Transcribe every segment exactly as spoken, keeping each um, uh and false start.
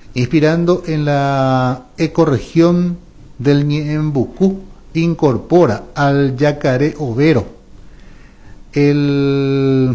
inspirando en la ecorregión del Ñembucú, incorpora al yacaré overo, el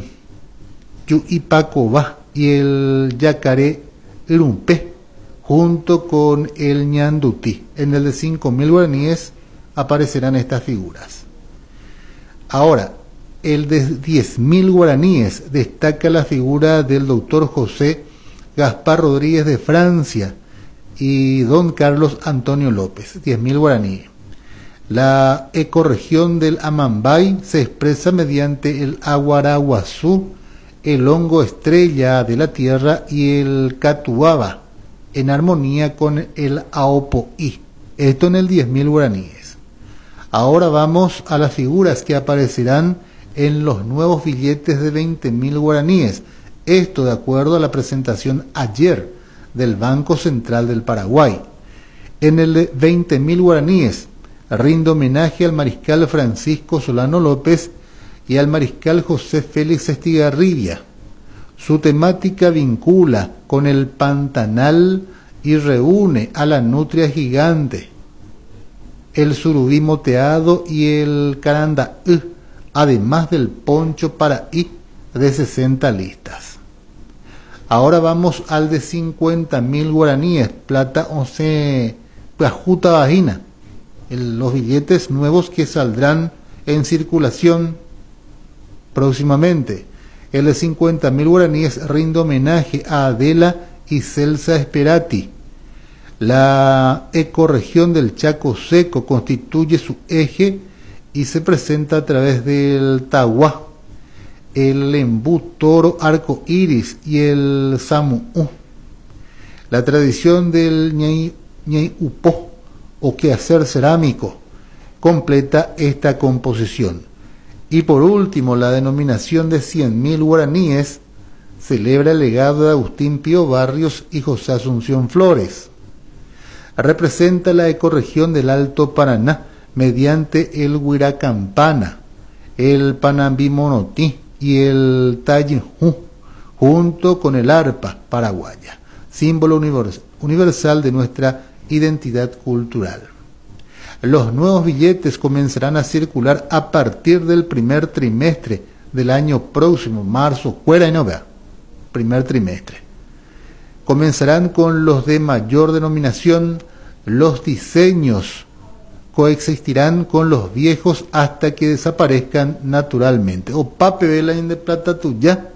yuipacobá y el yacaré irumpé, junto con el ñandutí. En el de cinco mil guaraníes aparecerán estas figuras. Ahora, el de diez mil guaraníes destaca la figura del doctor José Gaspar Rodríguez de Francia y don Carlos Antonio López, diez mil guaraníes. La ecorregión del Amambay se expresa mediante el aguaraguazú, el hongo estrella de la tierra y el catuaba, en armonía con el aopoí. Esto en el diez mil guaraníes. Ahora vamos a las figuras que aparecerán en los nuevos billetes de veinte mil guaraníes. Esto de acuerdo a la presentación ayer del Banco Central del Paraguay. En el de veinte mil guaraníes rinde homenaje al mariscal Francisco Solano López y al mariscal José Félix Estigarribia. Su temática vincula con el Pantanal y reúne a la nutria gigante, el surubí moteado y el caranda, además del poncho paraí de sesenta listas. Ahora vamos al de cincuenta mil guaraníes, plata once, plajuta vagina, el, los billetes nuevos que saldrán en circulación próximamente. El de cincuenta mil guaraníes rinde homenaje a Adela y Celsa Esperati. La ecorregión del Chaco Seco constituye su eje y se presenta a través del Tahuá, el Embú Toro Arco Iris y el Samuú. La tradición del ñay, ñay upó o quehacer cerámico completa esta composición. Y por último, la denominación de cien mil guaraníes celebra el legado de Agustín Pío Barrios y José Asunción Flores. Representa la ecorregión del Alto Paraná mediante el Huiracampana, el Panambimonotí y el Tayinjú, junto con el arpa paraguaya, símbolo universal de nuestra identidad cultural. Los nuevos billetes comenzarán a circular a partir del primer trimestre del año próximo, marzo, fuera y no vea, primer trimestre. Comenzarán con los de mayor denominación, los diseños coexistirán con los viejos hasta que desaparezcan naturalmente. O pape vela de plata tuya,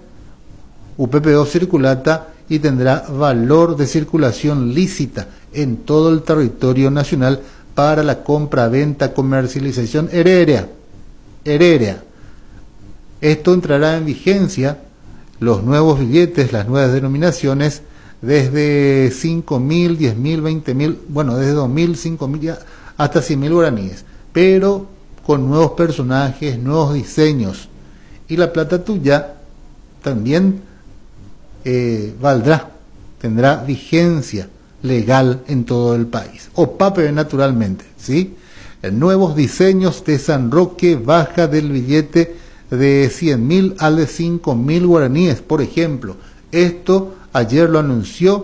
U P P O circulata y tendrá valor de circulación lícita en todo el territorio nacional para la compra, venta, comercialización herérea. herérea. Esto entrará en vigencia, los nuevos billetes, las nuevas denominaciones, desde cinco mil, diez mil, veinte mil, bueno, desde dos mil, cinco mil hasta cien mil guaraníes, pero con nuevos personajes, nuevos diseños. Y la plata tuya también eh, valdrá, tendrá vigencia legal en todo el país. O pape naturalmente, ¿sí? Nuevos diseños de San Roque baja del billete de cien mil al de cinco mil guaraníes, por ejemplo. Esto ayer lo anunció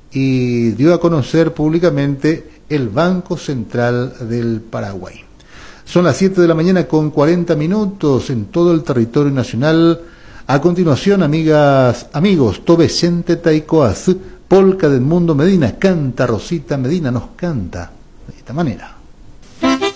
y dio a conocer públicamente el Banco Central del Paraguay. Son las siete de la mañana con cuarenta minutos en todo el territorio nacional. A continuación, amigas, amigos, Tobesente Taikoaz, polca del Mundo Medina, canta Rosita Medina, nos canta de esta manera.